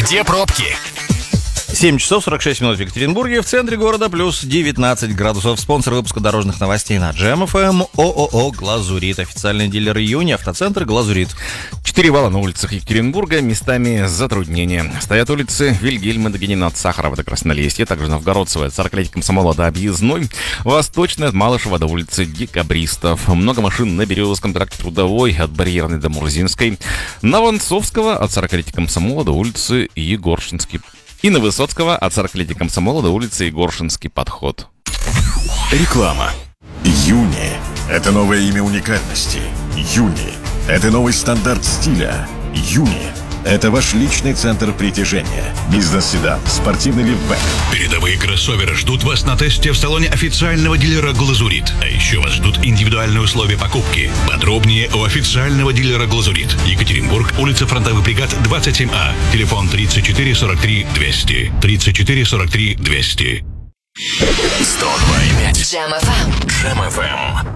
Где пробки? 7 часов 46 минут в Екатеринбурге, в центре города плюс 19 градусов. Спонсор выпуска дорожных новостей на Jam FM ООО «Глазурит». Официальный дилер июни, автоцентр «Глазурит». 4 балла на улицах Екатеринбурга, местами затруднения. Стоят улицы Вильгельма Дагенина от Сахарова до Краснолесья, также Новгородцева от 40-летия Комсомола до Объездной, Восточная от Малышева до улицы Декабристов. Много машин на Березовском тракте Трудовой от Барьерной до Мурзинской, на Воронцовского от 40-летия Комсомола до улицы Егоршинский. И на Высоцкого от 40-летия Комсомола до улицы Егоршинский подход. Реклама. Юни – это новое имя уникальности. Юни – это новый стандарт стиля. Юни – это ваш личный центр притяжения. Бизнес-седан, спортивный лифтбэк. Передовые кроссоверы ждут вас на тесте в салоне официального дилера «Глазурит». А еще вас ждут индивидуальные условия покупки. Подробнее у официального дилера «Глазурит». Екатеринбург, улица Фронтовых бригад, 27А. Телефон 34 43 200. 34 43 200. 102,5. Jam FM. Jam FM.